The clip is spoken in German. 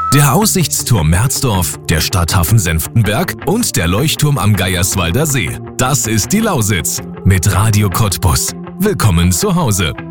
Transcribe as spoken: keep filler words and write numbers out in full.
Der Aussichtsturm Merzdorf, der Stadthafen Senftenberg und der Leuchtturm am Geierswalder See. Das ist die Lausitz mit Radio Cottbus. Willkommen zu Hause.